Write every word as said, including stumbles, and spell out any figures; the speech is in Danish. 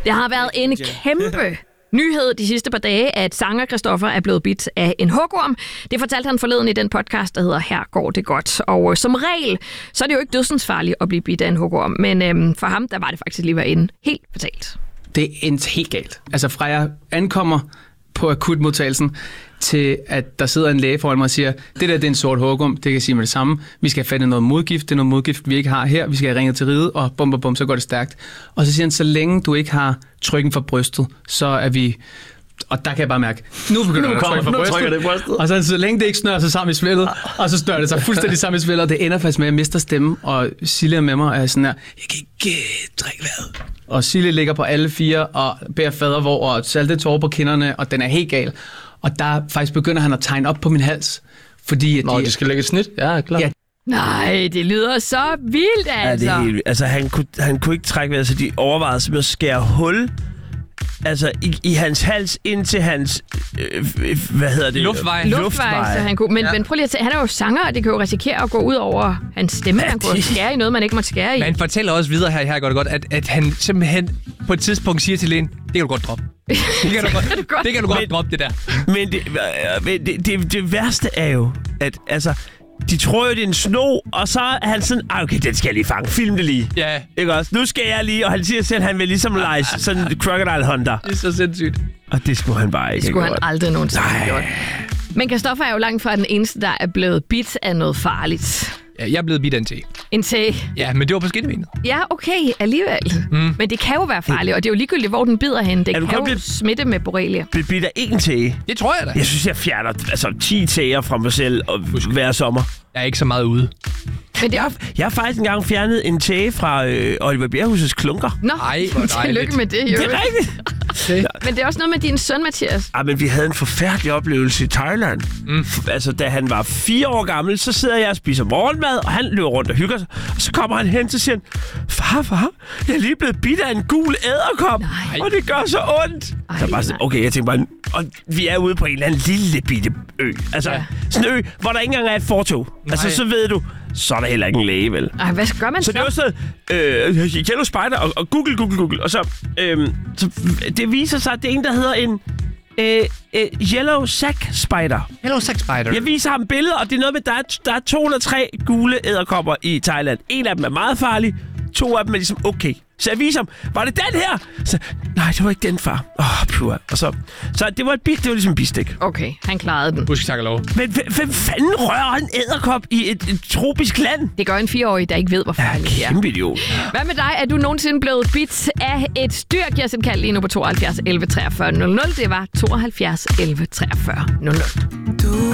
Det har været en kæmpe nyhed de sidste par dage, at sanger Christoffer er blevet bidt af en hugorm. Det fortalte han forleden i den podcast, der hedder Her går det godt. Og øh, som regel, så er det jo ikke dødsensfarligt at blive bidt af en hugorm. Men øhm, for ham, der var det faktisk lige en helt fatalt. Det er en helt galt. Altså fra jeg ankommer på akutmodtagelsen, til at der sidder en læge foran mig og siger, det der det er en sort hugorm, det kan jeg sige med det samme. Vi skal have fat i noget modgift, det er noget modgift, vi ikke har her. Vi skal have ringet til riget, og bum, bum, bum, så går det stærkt. Og så siger han, så længe du ikke har trykken for brystet, så er vi... Og der kan jeg bare mærke, nu begynder du at trykke for brystet. Det brystet. Og så, så længe det ikke snører sig sammen i svældet, og så snører det sig fuldstændig sammen i svældet, og det ender faktisk med, at jeg mister stemme, og Silje er med mig, og er sådan her, jeg kan ikke drikke vejret. Og Silje ligger på alle fire, og bærer fadervor, og salte tårer på kinderne, og den er helt gal. Og der faktisk begynder han at tegne op på min hals, fordi... At Nå, de, de skal lægge et snit? Ja, klart. Ja. Nej, det lyder så vildt, altså. Ja, det er helt, altså, han kunne, han kunne ikke trække vejret, så de overvejede simpelthen at skære hul altså, i, i hans hals ind til hans... Øh, hvad hedder det? Luftvej. Luftvej, så han kunne... Men, ja. men prøv lige at se, han er jo sanger, og det kan jo risikere at gå ud over hans stemme. Ja, han kunne de... skære i noget, man ikke måtte skære i. Men han fortæller også videre her, her går det godt, at, at han simpelthen på et tidspunkt siger til lægen, det kan du godt droppe. Det kan du godt, det kan du godt men, droppe, det der. Men, det, men det, det, det værste er jo, at altså... De tror jo, det er en sno, og så er han sådan, ah, okay, den skal jeg lige fange. Film det lige. Ja. Ikke også? Nu skal jeg lige, og han siger selv, at han vil ligesom lege sådan en crocodile hunter. Det er så sindssygt. Og det skulle han bare ikke. Det skulle han godt. aldrig nogensinde have gjort. Men Christoffer er jo langt fra den eneste, der er blevet bidt af noget farligt. Ja, jeg er blevet bidt af en te. En te? Ja, men det var på skinnebenet. Ja, okay, alligevel. Mm. Men det kan jo være farligt, og det er jo ligegyldigt, hvor den bider hen. Det kan jo blive... smitte med borrelia. Blive bidt af en te? Det tror jeg da. Jeg synes, jeg fjerner altså, ti teer fra mig selv og hver sommer. Jeg er ikke så meget ude. Men det... jeg, har, jeg har faktisk engang fjernet en te fra øh, Oliver Bjerrehusets klunker. Nå, Ej, tillykke med det. Jo. Det er rigtigt. Okay. Men det er også noget med din søn, Mathias. Ja, men vi havde en forfærdelig oplevelse i Thailand. Mm. Altså, da han var fire år gammel, så sidder jeg og spiser morgenmad, og han løber rundt og hygger sig. Og så kommer han hen til siger, far, far, jeg er lige blevet bidt af en gul edderkop, og det gør så ondt. Ej, så bare sådan, okay, jeg tænker bare, og vi er ude på en eller anden lille bitte ø. Altså, ja. Sådan en ø, hvor der ikke engang er et fortog. Nej. Altså, så ved du, så er der heller ikke en læge, vel? Ej, hvad gør man så? Så det var sådan, øh, Yellow Spider og, og Google, Google, Google. Og så, øh, så det viser sig, at det er en, der hedder en øh, øh, Yellow Sack Spider. Yellow Sack Spider. Jeg viser ham billeder, og det er noget med, der er, der er to eller tre gule edderkopper i Thailand. En af dem er meget farlig, to af dem er ligesom okay. Så jeg viser ham, var det den her? Så, nej, det var ikke den, far. Åh, oh, pure. Og så, så det var, et, det var ligesom en bistik. Okay, han klarede den. Husk, tak og lov. Men hvem fanden rører en edderkop i et, et tropisk land? Det gør en fireårig, der ikke ved, hvor farligt det er. Kæmpe idiot. Hvad med dig? Er du nogensinde blevet bidt af et dyr? Giv os en kald lige nu på tooghalvfjerds elleve treogfyrre nul nul. Det var tooghalvfjerds elleve treogfyrre nul nul. Du